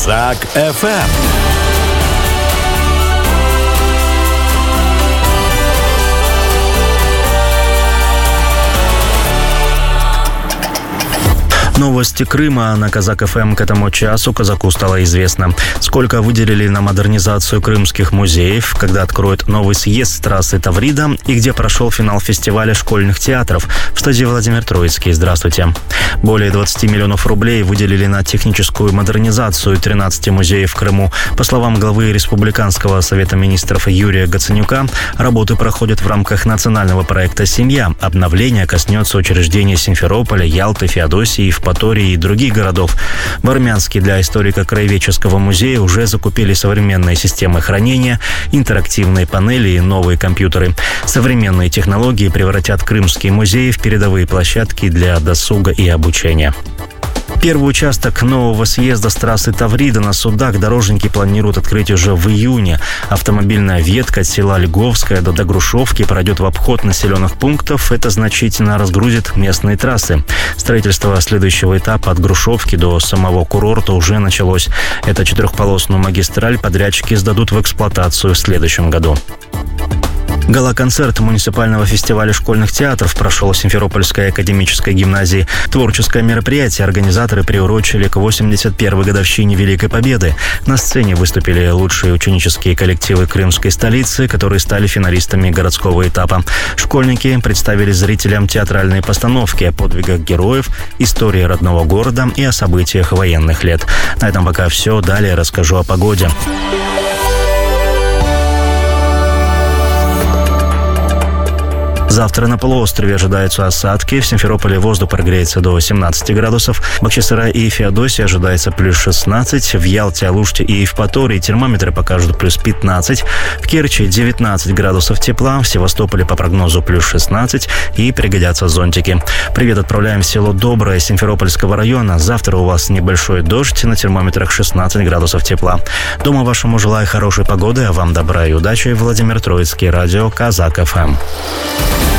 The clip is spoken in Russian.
Казак ФМ. Новости Крыма на Казак ФМ. К этому часу казаку стало известно, сколько выделили на модернизацию крымских музеев, когда откроют новый съезд с трассы Таврида и где прошел финал фестиваля школьных театров. В студии Владимир Троицкий. Здравствуйте. Более 20 миллионов рублей выделили на техническую модернизацию 13 музеев в Крыму. По словам главы Республиканского совета министров Юрия Гаценюка, работы проходят в рамках национального проекта «Семья». Обновление коснется учреждений Симферополя, Ялты, Феодосии, Евпатории и других городов. В Армянске для историко-краеведческого музея уже закупили современные системы хранения, интерактивные панели и новые компьютеры. Современные технологии превратят крымские музеи в передовые площадки для досуга и обучения. Первый участок нового съезда с трассы Таврида на Судак дорожники планируют открыть уже в июне. Автомобильная ветка от села Льговская до Грушевки пройдет в обход населенных пунктов. Это значительно разгрузит местные трассы. Строительство следующего этапа от Грушевки до самого курорта уже началось. Это четырехполосную магистраль подрядчики сдадут в эксплуатацию в следующем году. Гала-концерт муниципального фестиваля школьных театров прошел в Симферопольской академической гимназии. Творческое мероприятие организаторы приурочили к 81-й годовщине Великой Победы. На сцене выступили лучшие ученические коллективы крымской столицы, которые стали финалистами городского этапа. Школьники представили зрителям театральные постановки о подвигах героев, истории родного города и о событиях военных лет. На этом пока все. Далее расскажу о погоде. Завтра на полуострове ожидаются осадки. В Симферополе воздух прогреется до 17 градусов. В Бахчисарае и Феодосии ожидается плюс 16. В Ялте, Алуште и Евпатории термометры покажут плюс 15. В Керчи 19 градусов тепла. В Севастополе по прогнозу плюс 16. И пригодятся зонтики. Привет отправляем в село Доброе Симферопольского района. Завтра у вас небольшой дождь. На термометрах 16 градусов тепла. Дома вашему желаю хорошей погоды, а вам добра и удачи. Владимир Троицкий, радио Казак ФМ.